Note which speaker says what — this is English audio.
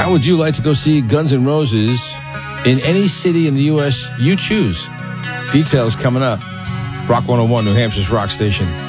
Speaker 1: How would you like to go see Guns N' Roses in any city in the U.S. you choose? Details coming up. Rock 101, New Hampshire's rock station.